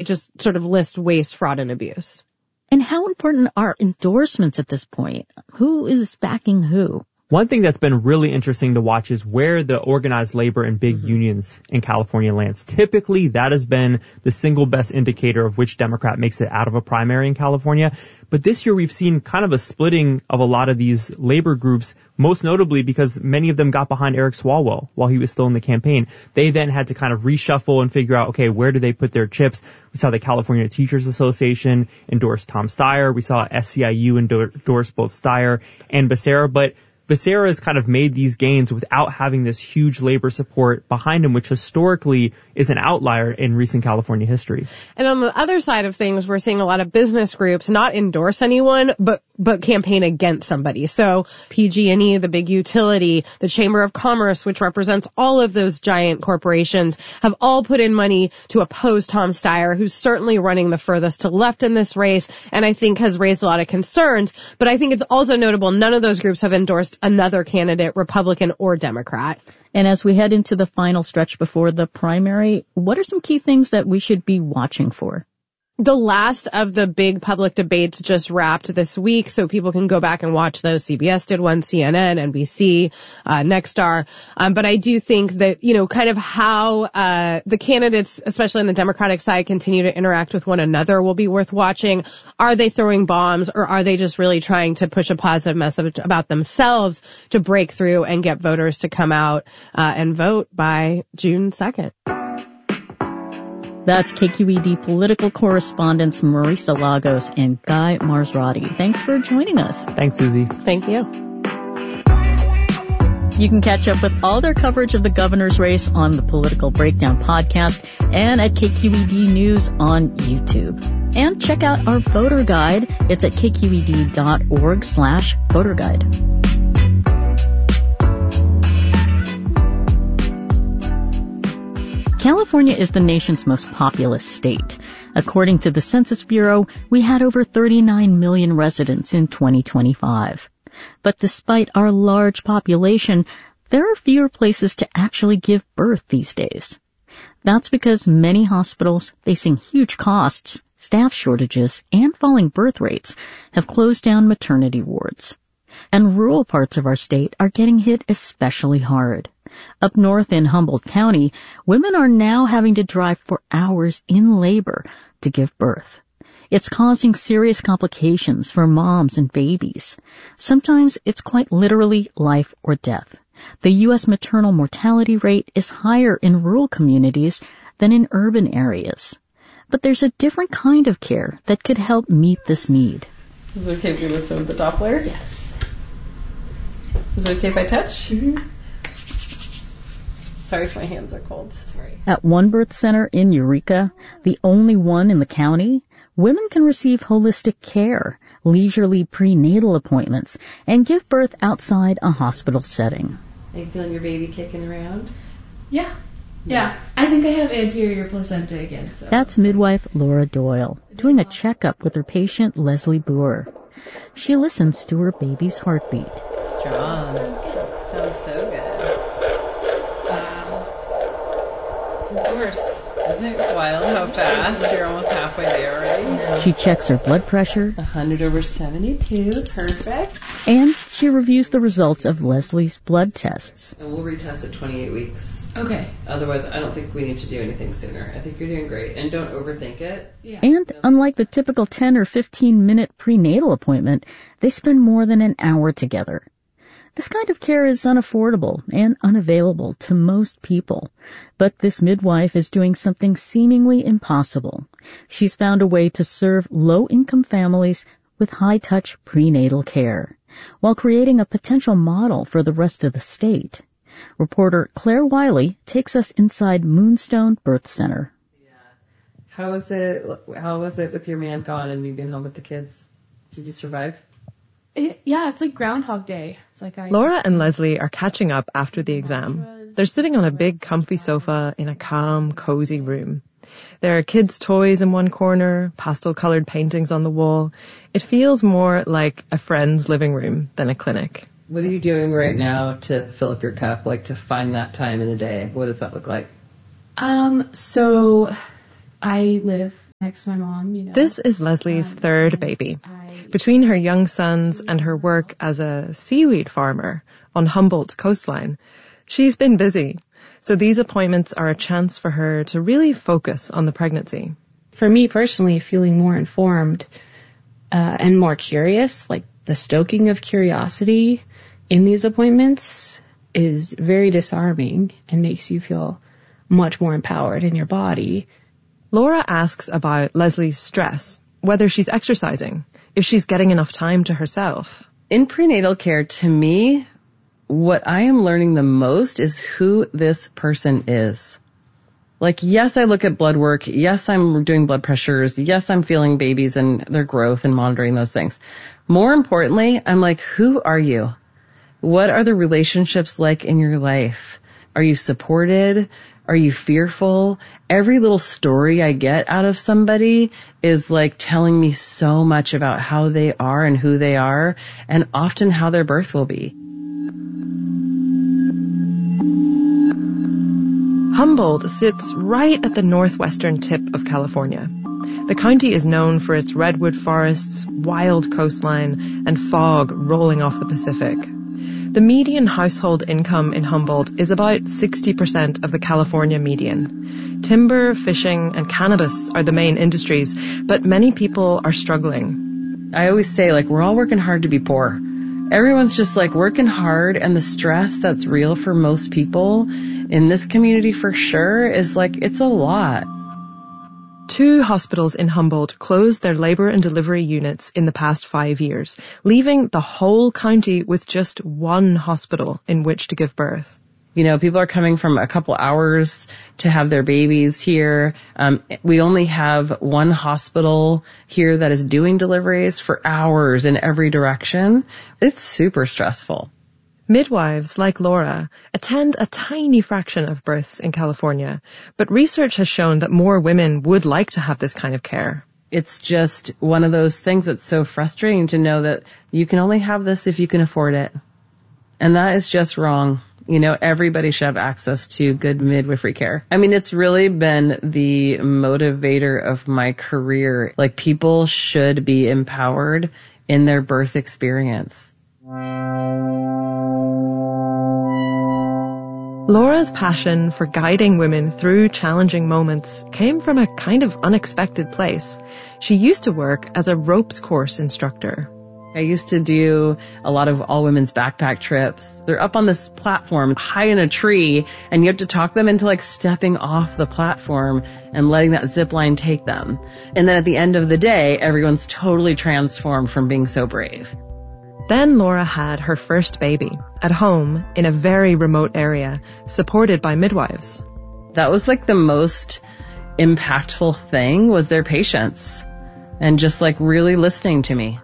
just sort of list waste, fraud, and abuse. And how important are endorsements at this point? Who is backing who? One thing that's been really interesting to watch is where the organized labor and big unions in California lands. Typically, that has been the single best indicator of which Democrat makes it out of a primary in California. But this year, we've seen kind of a splitting of a lot of these labor groups, most notably because many of them got behind Eric Swalwell while he was still in the campaign. They then had to kind of reshuffle and figure out, okay, where do they put their chips? We saw the California Teachers Association endorse Tom Steyer. We saw SEIU endorse both Steyer and Becerra. But Becerra has kind of made these gains without having this huge labor support behind him, which historically is an outlier in recent California history. And on the other side of things, we're seeing a lot of business groups not endorse anyone, but campaign against somebody. So PG&E, the big utility, the Chamber of Commerce, which represents all of those giant corporations, have all put in money to oppose Tom Steyer, who's certainly running the furthest to left in this race, and I think has raised a lot of concerns. But I think it's also notable none of those groups have endorsed another candidate, Republican or Democrat. And as we head into the final stretch before the primary, what are some key things that we should be watching for? The last of the big public debates just wrapped this week, so people can go back and watch those. CBS did one, CNN, NBC, Nexstar. But I do think that, kind of how the candidates, especially on the Democratic side, continue to interact with one another will be worth watching. Are they throwing bombs, or are they just really trying to push a positive message about themselves to break through and get voters to come out and vote by June 2nd? That's KQED political correspondents Marisa Lagos and Guy Marzorati. Thanks for joining us. Thanks, Susie. Thank you. You can catch up with all their coverage of the governor's race on the Political Breakdown podcast and at KQED News on YouTube. And check out our voter guide. It's at kqed.org/voter guide. California is the nation's most populous state. According to the Census Bureau, we had over 39 million residents in 2025. But despite our large population, there are fewer places to actually give birth these days. That's because many hospitals, facing huge costs, staff shortages, and falling birth rates, have closed down maternity wards. And rural parts of our state are getting hit especially hard. Up north in Humboldt County, women are now having to drive for hours in labor to give birth. It's causing serious complications for moms and babies. Sometimes it's quite literally life or death. The U.S. maternal mortality rate is higher in rural communities than in urban areas. But there's a different kind of care that could help meet this need. Is it okay if you listen with the Doppler? Yes. Is it okay if I touch? Mm-hmm. Sorry if my hands are cold. Sorry. At one birth center in Eureka, the only one in the county, women can receive holistic care, leisurely prenatal appointments, and give birth outside a hospital setting. Are you feeling your baby kicking around? Yeah. I think I have anterior placenta again. So. That's midwife Laura Doyle, doing a checkup with her patient Leslie Boer. She listens to her baby's heartbeat. Strong. Sounds so good. Of course. Isn't it wild how fast? You're almost halfway there already. She checks her blood pressure. 100/72. Perfect. And she reviews the results of Leslie's blood tests. And we'll retest at 28 weeks. Okay. Otherwise, I don't think we need to do anything sooner. I think you're doing great. And don't overthink it. Yeah. And unlike the typical 10 or 15-minute prenatal appointment, they spend more than an hour together. This kind of care is unaffordable and unavailable to most people. But this midwife is doing something seemingly impossible. She's found a way to serve low-income families with high-touch prenatal care, while creating a potential model for the rest of the state. Reporter Claire Wiley takes us inside Moonstone Birth Center. Yeah. How was it with your man gone and you being home with the kids? Did you survive? It's like Groundhog Day. It's like Laura and Leslie are catching up after the exam. They're sitting on a big comfy sofa in a calm, cozy room. There are kids' toys in one corner, pastel-colored paintings on the wall. It feels more like a friend's living room than a clinic. What are you doing right now to fill up your cup, like to find that time in a day? What does that look like? So I live Next to my mom, This is Leslie's third baby. Between her young sons and her work as a seaweed farmer on Humboldt's coastline, she's been busy. So these appointments are a chance for her to really focus on the pregnancy. For me personally, feeling more informed and more curious, like the stoking of curiosity in these appointments is very disarming and makes you feel much more empowered in your body. Laura asks about Leslie's stress, whether she's exercising, if she's getting enough time to herself. In prenatal care, to me, what I am learning the most is who this person is. Like, yes, I look at blood work. Yes, I'm doing blood pressures. Yes, I'm feeling babies and their growth and monitoring those things. More importantly, I'm like, who are you? What are the relationships like in your life? Are you supported? Are you fearful? Every little story I get out of somebody is like telling me so much about how they are and who they are, and often how their birth will be. Humboldt sits right at the northwestern tip of California. The county is known for its redwood forests, wild coastline, and fog rolling off the Pacific. The median household income in Humboldt is about 60% of the California median. Timber, fishing, and cannabis are the main industries, but many people are struggling. I always say, like, we're all working hard to be poor. Everyone's just like working hard, and the stress that's real for most people in this community for sure is like, it's a lot. 2 hospitals in Humboldt closed their labor and delivery units in the past 5 years, leaving the whole county with just 1 hospital in which to give birth. People are coming from a couple hours to have their babies here. We only have 1 hospital here that is doing deliveries for hours in every direction. It's super stressful. Midwives, like Laura, attend a tiny fraction of births in California, but research has shown that more women would like to have this kind of care. It's just one of those things that's so frustrating to know that you can only have this if you can afford it. And that is just wrong. Everybody should have access to good midwifery care. I mean, it's really been the motivator of my career. Like, people should be empowered in their birth experience. Laura's passion for guiding women through challenging moments came from a kind of unexpected place. She used to work as a ropes course instructor. I used to do a lot of all-women's backpack trips. They're up on this platform high in a tree, and you have to talk them into like stepping off the platform and letting that zip line take them. And then at the end of the day, everyone's totally transformed from being so brave. Then Laura had her first baby at home in a very remote area, supported by midwives. That was like the most impactful thing, was their patience and just like really listening to me.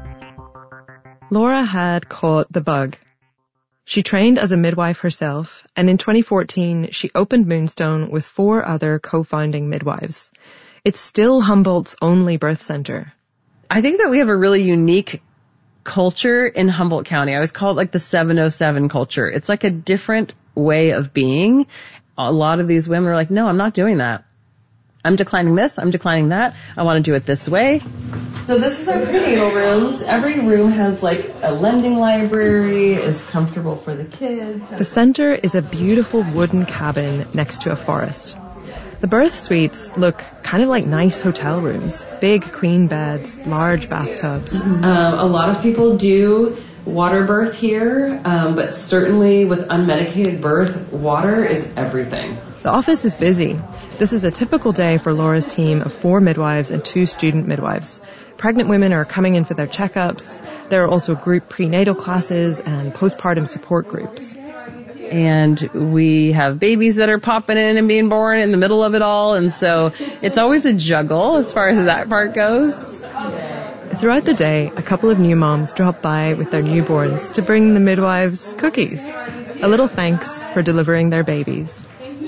Laura had caught the bug. She trained as a midwife herself, and in 2014, she opened Moonstone with 4 other co-founding midwives. It's still Humboldt's only birth center. I think that we have a really unique culture in Humboldt County. I always call it like the 707 culture. It's like a different way of being. A lot of these women are like, no, I'm not doing that. I'm declining this. I'm declining that. I want to do it this way. So this is our prenatal rooms. Every room has like a lending library, is comfortable for the kids. The center is a beautiful wooden cabin next to a forest. The birth suites look kind of like nice hotel rooms. Big queen beds, large bathtubs. A lot of people do water birth here, but certainly with unmedicated birth, water is everything. The office is busy. This is a typical day for Laura's team of 4 midwives and 2 student midwives. Pregnant women are coming in for their checkups. There are also group prenatal classes and postpartum support groups. And we have babies that are popping in and being born in the middle of it all. And so it's always a juggle as far as that part goes. Throughout the day, a couple of new moms drop by with their newborns to bring the midwives cookies. A little thanks for delivering their babies.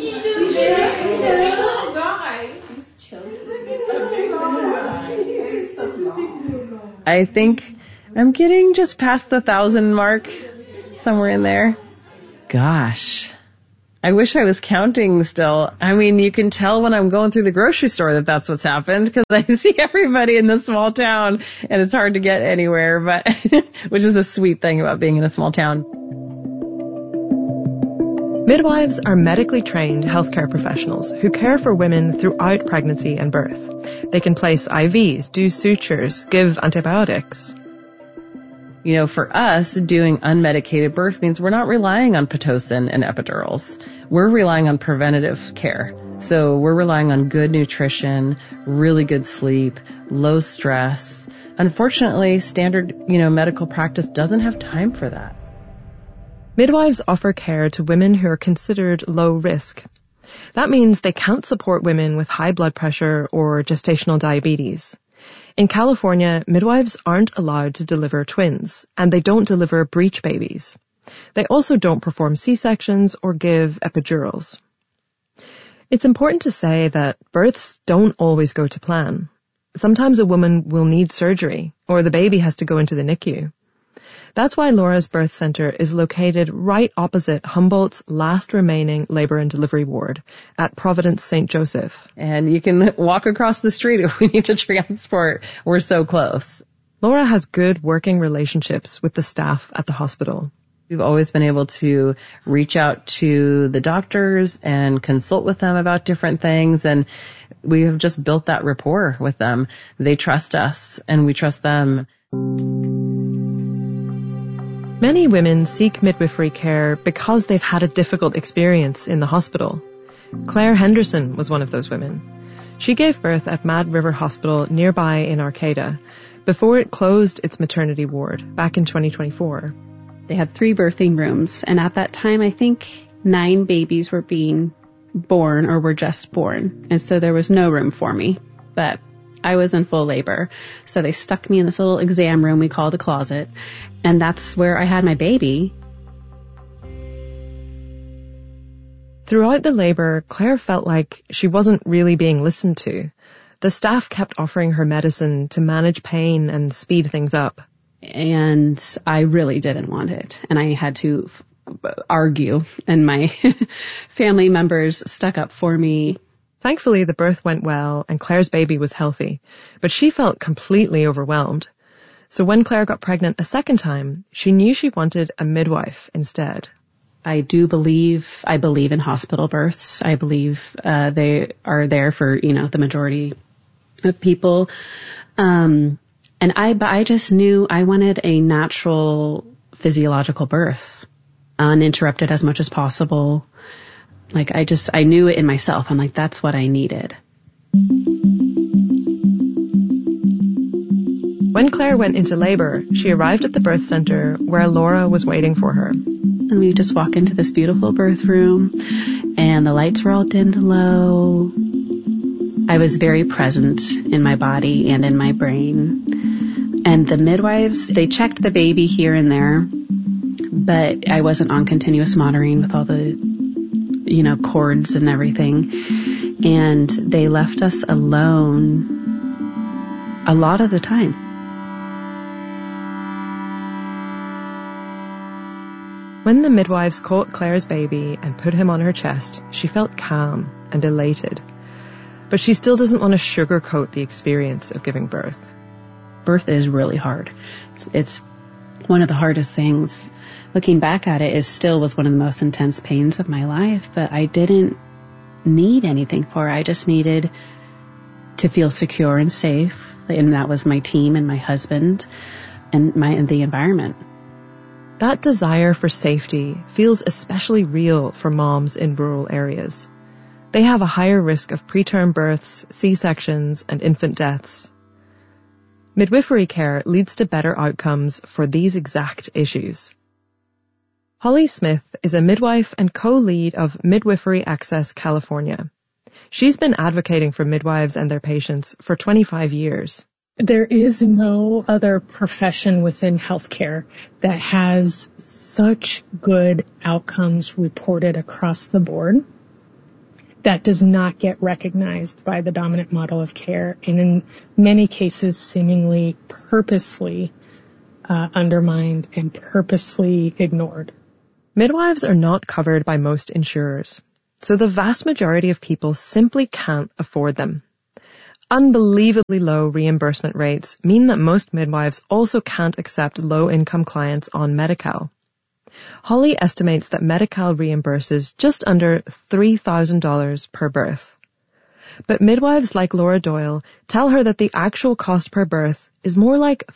I think I'm getting just past the 1,000 mark, somewhere in there. Gosh, I wish I was counting still. I mean, you can tell when I'm going through the grocery store that that's what's happened because I see everybody in this small town and it's hard to get anywhere, but which is a sweet thing about being in a small town. Midwives are medically trained healthcare professionals who care for women throughout pregnancy and birth. They can place IVs, do sutures, give antibiotics. You know, for us, doing unmedicated birth means we're not relying on Pitocin and epidurals. We're relying on preventative care. So we're relying on good nutrition, really good sleep, low stress. Unfortunately, standard, medical practice doesn't have time for that. Midwives offer care to women who are considered low risk. That means they can't support women with high blood pressure or gestational diabetes. In California, midwives aren't allowed to deliver twins, and they don't deliver breech babies. They also don't perform C-sections or give epidurals. It's important to say that births don't always go to plan. Sometimes a woman will need surgery, or the baby has to go into the NICU. That's why Laura's birth center is located right opposite Humboldt's last remaining labor and delivery ward at Providence St. Joseph. And you can walk across the street if we need to transport. We're so close. Laura has good working relationships with the staff at the hospital. We've always been able to reach out to the doctors and consult with them about different things, and we have just built that rapport with them. They trust us, and we trust them. Many women seek midwifery care because they've had a difficult experience in the hospital. Claire Henderson was one of those women. She gave birth at Mad River Hospital nearby in Arcata before it closed its maternity ward back in 2024. They had 3 birthing rooms, and at that time, I think 9 babies were being born or were just born, and so there was no room for me. But I was in full labor, so they stuck me in this little exam room we called a closet, and that's where I had my baby. Throughout the labor, Claire felt like she wasn't really being listened to. The staff kept offering her medicine to manage pain and speed things up. And I really didn't want it, and I had to argue, and my family members stuck up for me. Thankfully, the birth went well and Claire's baby was healthy, but she felt completely overwhelmed. So when Claire got pregnant a second time, she knew she wanted a midwife instead. I believe in hospital births. I believe they are there for, the majority of people. But I just knew I wanted a natural physiological birth, uninterrupted as much as possible. Like I knew it in myself. I'm like, that's what I needed. When Claire went into labor, she arrived at the birth center where Laura was waiting for her. And we just walk into this beautiful birth room, and the lights were all dimmed low. I was very present in my body and in my brain. And the midwives, they checked the baby here and there, but I wasn't on continuous monitoring with all the cords and everything. And they left us alone a lot of the time. When the midwives caught Claire's baby and put him on her chest, she felt calm and elated. But she still doesn't want to sugarcoat the experience of giving birth. Birth is really hard. It's one of the hardest things. Looking back at it, it still was one of the most intense pains of my life, but I didn't need anything for it. I just needed to feel secure and safe, and that was my team and my husband and the environment. That desire for safety feels especially real for moms in rural areas. They have a higher risk of preterm births, C-sections, and infant deaths. Midwifery care leads to better outcomes for these exact issues. Holly Smith is a midwife and co-lead of Midwifery Access California. She's been advocating for midwives and their patients for 25 years. There is no other profession within healthcare that has such good outcomes reported across the board that does not get recognized by the dominant model of care, and in many cases seemingly purposely undermined and purposely ignored. Midwives are not covered by most insurers, so the vast majority of people simply can't afford them. Unbelievably low reimbursement rates mean that most midwives also can't accept low-income clients on Medi-Cal. Holly estimates that Medi-Cal reimburses just under $3,000 per birth. But midwives like Laura Doyle tell her that the actual cost per birth is more like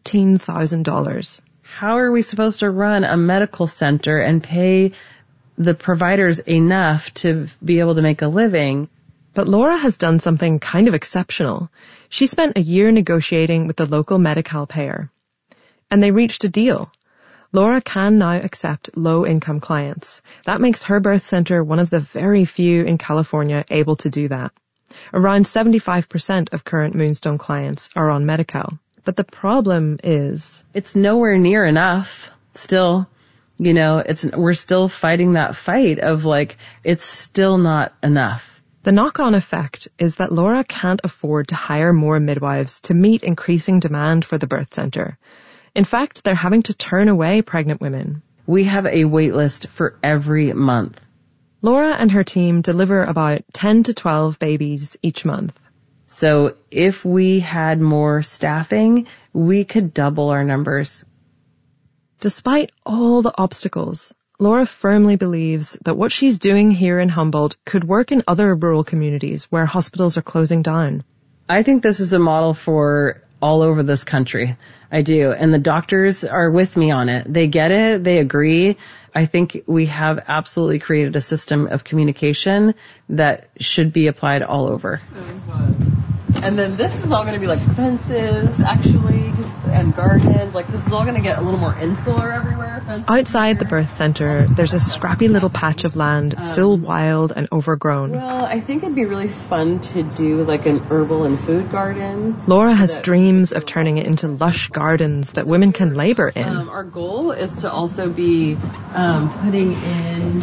$14,000. How are we supposed to run a medical center and pay the providers enough to be able to make a living? But Laura has done something kind of exceptional. She spent a year negotiating with the local Medi-Cal payer, and they reached a deal. Laura can now accept low-income clients. That makes her birth center one of the very few in California able to do that. Around 75% of current Moonstone clients are on Medi-Cal. But the problem is, it's nowhere near enough. Still, we're still fighting that fight of it's still not enough. The knock-on effect is that Laura can't afford to hire more midwives to meet increasing demand for the birth center. In fact, they're having to turn away pregnant women. We have a wait list for every month. Laura and her team deliver about 10 to 12 babies each month. So if we had more staffing, we could double our numbers. Despite all the obstacles, Laura firmly believes that what she's doing here in Humboldt could work in other rural communities where hospitals are closing down. I think this is a model for all over this country. I do. And the doctors are with me on it. They get it. They agree. I think we have absolutely created a system of communication that should be applied all over. And then this is all going to be fences, actually, and gardens. This is all going to get a little more insular everywhere. Outside the birth center, there's a scrappy little patch of land, still wild and overgrown. Well, I think it'd be really fun to do an herbal and food garden. Laura has dreams of turning it into lush gardens that women can labor in. Our goal is to also be putting in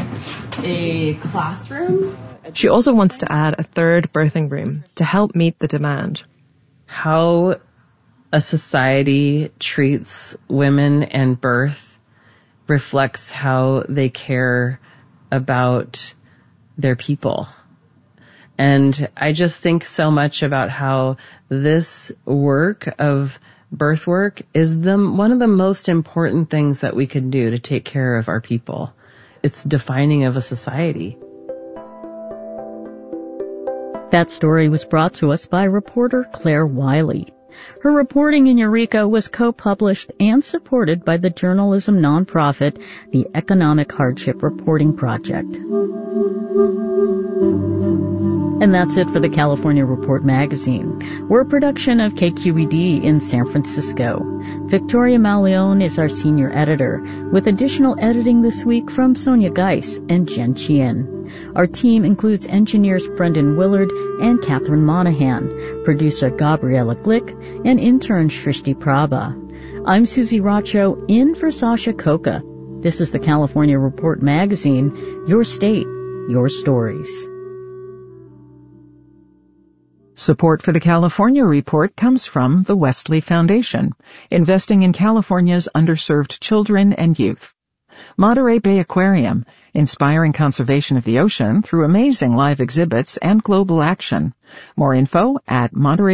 a classroom. She also wants to add a third birthing room to help meet the demand. How a society treats women and birth reflects how they care about their people. And I just think so much about how this work of birth work is one of the most important things that we can do to take care of our people. It's defining of a society. That story was brought to us by reporter Claire Wiley. Her reporting in Eureka was co-published and supported by the journalism nonprofit, the Economic Hardship Reporting Project. And that's it for the California Report magazine. We're a production of KQED in San Francisco. Victoria Malione is our senior editor, with additional editing this week from Sonia Geis and Jen Chien. Our team includes engineers Brendan Willard and Catherine Monahan, producer Gabriella Glick, and intern Shrishti Prabha. I'm Susie Racho, in for Sasha Coca. This is the California Report magazine, your state, your stories. Support for the California Report comes from the Wesley Foundation, investing in California's underserved children and youth. Monterey Bay Aquarium, inspiring conservation of the ocean through amazing live exhibits and global action. More info at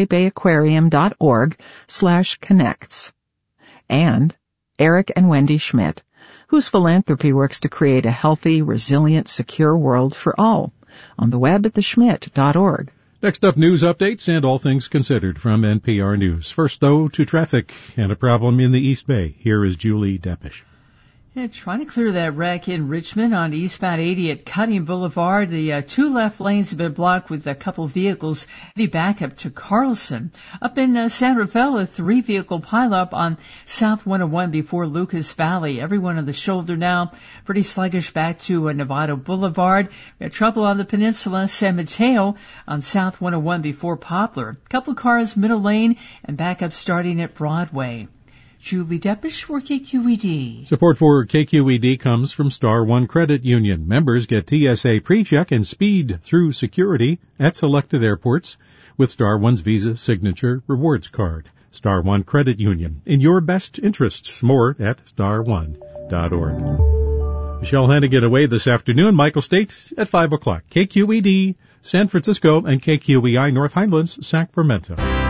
montereybayaquarium.org/connects. And Eric and Wendy Schmidt, whose philanthropy works to create a healthy, resilient, secure world for all. On the web at theschmidt.org. Next up, news updates and all things considered from NPR News. First, though, to traffic and a problem in the East Bay. Here is Julie Deppish. Yeah, trying to clear that wreck in Richmond on eastbound 80 at Cutting Boulevard. The two left lanes have been blocked with a couple vehicles. The backup to Carlson. Up in San Rafael, a 3-vehicle pileup on South 101 before Lucas Valley. Everyone on the shoulder now. Pretty sluggish back to Novato Boulevard. We had trouble on the peninsula, San Mateo on South 101 before Poplar. Couple cars middle lane and backup starting at Broadway. Julie Deppish for KQED. Support for KQED comes from Star One Credit Union. Members get TSA PreCheck and speed through security at selected airports with Star One's Visa Signature Rewards Card. Star One Credit Union. In your best interests. More at starone.org. Michelle Hannigan away this afternoon. Michael State at 5 o'clock. KQED, San Francisco, and KQEI North Highlands, Sacramento.